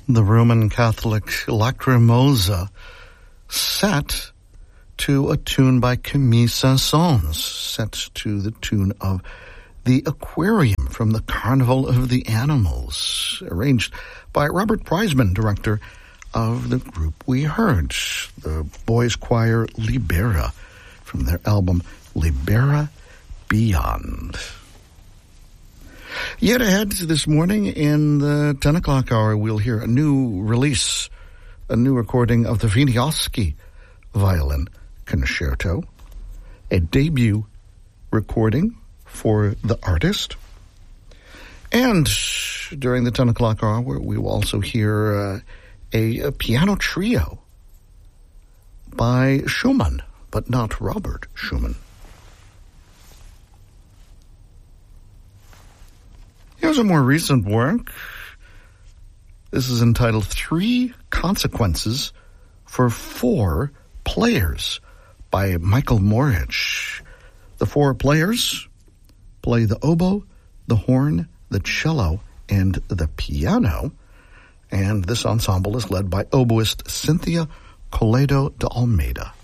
The Roman Catholic Lacrimosa, set to a tune by Camille Saint-Saëns, set to the tune of The Aquarium from the Carnival of the Animals, arranged by Robert Preisman, director of the group we heard, the boys' choir Libera, from their album Libera Beyond. Yet ahead this morning in the 10 o'clock hour, we'll hear a new release, a new recording of the Wieniawski Violin Concerto, a debut recording for the artist. And during the 10 o'clock hour, we will also hear a piano trio by Schumann, but not Robert Schumann. Here's a more recent work. This is entitled 3 Consequences for 4 Players by Michael Morich. The 4 players play the oboe, the horn, the cello, and the piano. And this ensemble is led by oboist Cynthia Coledo de Almeida.